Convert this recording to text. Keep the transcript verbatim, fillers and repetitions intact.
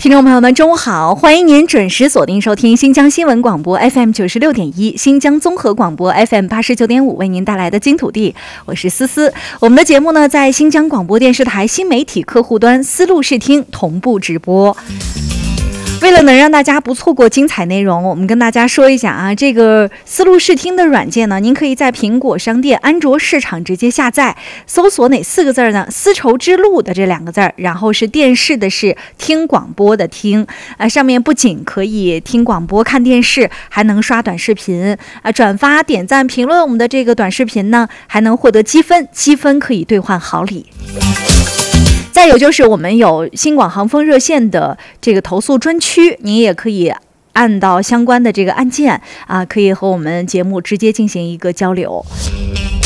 听众朋友们，中午好！欢迎您准时锁定收听新疆新闻广播 F M 九十六点一，新疆综合广播 F M 八十九点五，为您带来的金土地，我是思思。我们的节目呢，在新疆广播电视台新媒体客户端思路视听同步直播。为了能让大家不错过精彩内容，我们跟大家说一下啊，这个思路视听的软件呢，您可以在苹果商店、安卓市场直接下载，搜索哪四个字呢？丝绸之路的这两个字，然后是电视的是，听广播的听啊，上面不仅可以听广播、看电视，还能刷短视频啊，转发、点赞、评论我们的这个短视频呢，还能获得积分，积分可以兑换好礼。再有就是我们有新广航风热线的这个投诉专区，您也可以按到相关的这个按键啊，可以和我们节目直接进行一个交流。